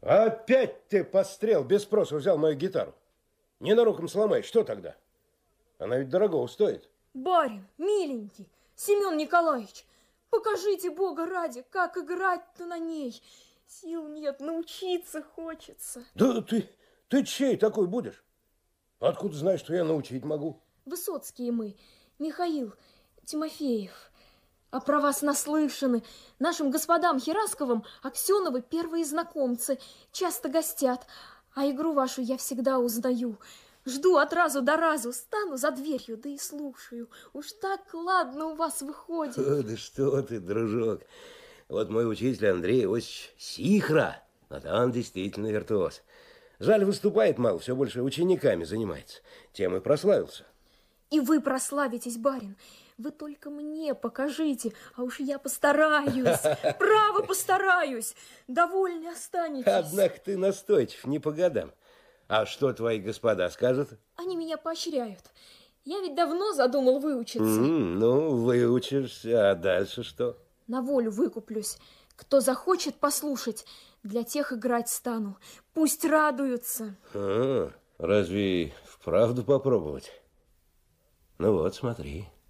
Опять ты пострел без спроса взял мою гитару. Ненароком сломаешь, что тогда? Она ведь дорогого стоит. Барин, миленький, Семен Николаевич, покажите, Бога ради, как играть-то на ней. Сил нет, научиться хочется. Да ты чей такой будешь? Откуда знаешь, что я научить могу? Высоцкие мы, Михаил Тимофеев. А про вас наслышаны. Нашим господам Херасковым Аксеновы первые знакомцы, часто гостят. А игру вашу я всегда узнаю. Жду от разу до разу, стану за дверью, да и слушаю. Уж так ладно у вас выходит. Да что ты, дружок. Вот мой учитель Андрей Иосифович Сихра, а там действительно виртуоз. Жаль, выступает мало, все больше учениками занимается. Тем и прославился. И вы прославитесь, барин. Вы только мне покажите, а уж я постараюсь. Право постараюсь. Довольны останетесь. Однако ты настойчив, не по годам. А что твои господа скажут? Они меня поощряют. Я ведь давно задумал выучиться. Ну, выучишься, а дальше что? На волю выкуплюсь. Кто захочет послушать, для тех играть стану. Пусть радуются. Разве вправду попробовать? Ну вот, смотри.